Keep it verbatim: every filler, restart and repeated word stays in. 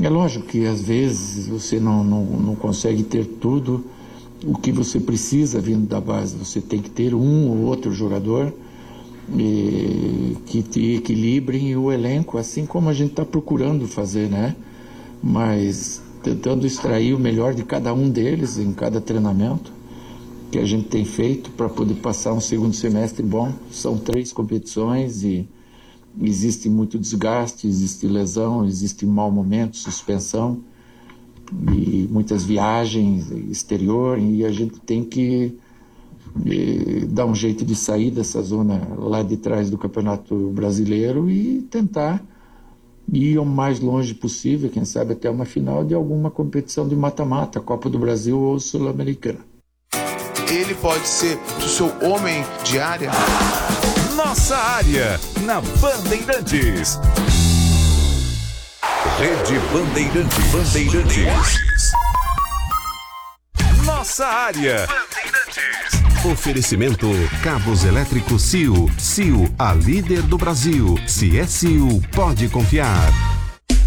É lógico que às vezes você não, não, não consegue ter tudo o que você precisa vindo da base. Você tem que ter um ou outro jogador e, que te equilibrem o elenco, assim como a gente está procurando fazer, né? Mas tentando extrair o melhor de cada um deles em cada treinamento que a gente tem feito para poder passar um segundo semestre bom. São três competições e existe muito desgaste, existe lesão, existe mau momento, suspensão e muitas viagens exterior, e a gente tem que eh, dar um jeito de sair dessa zona lá de trás do Campeonato Brasileiro e tentar ir o mais longe possível, quem sabe até uma final de alguma competição de mata-mata, Copa do Brasil ou Sul-Americana. Ele pode ser o seu homem de área? Nossa área, na Bandeirantes. Rede Bandeirantes. Bandeirantes. Nossa área. Bandeirantes. Oferecimento Cabos Elétricos C I O. C I O, a líder do Brasil. Se é C I O, pode confiar.